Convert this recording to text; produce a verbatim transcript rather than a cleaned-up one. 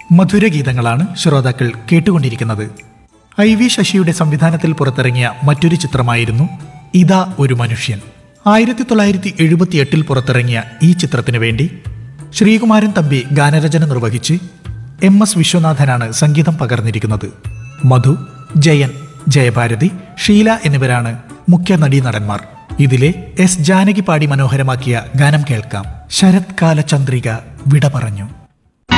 മധുരഗീതങ്ങളാണ് ശ്രോതാക്കൾ കേട്ടുകൊണ്ടിരിക്കുന്നത്. I V ശശിയുടെ സംവിധാനത്തിൽ പുറത്തിറങ്ങിയ മറ്റൊരു ചിത്രമായിരുന്നു ഇതാ ഒരു മനുഷ്യൻ. ആയിരത്തി തൊള്ളായിരത്തി എഴുപത്തി എട്ടിൽ പുറത്തിറങ്ങിയ ഈ ചിത്രത്തിനു വേണ്ടി ശ്രീകുമാരൻ തമ്പി ഗാനരചന നിർവഹിച്ച് എം എസ് വിശ്വനാഥനാണ് സംഗീതം പകർന്നിരിക്കുന്നത്. മധു, ജയൻ, ജയഭാരതി, ഷീല എന്നിവരാണ് മുഖ്യ നടീനടന്മാർ. ഇതിലെ എസ് ജാനകി പാടി മനോഹരമാക്കിയ ഗാനം കേൾക്കാം. ശരത്കാല ചന്ദ്രിക വിട പറഞ്ഞു.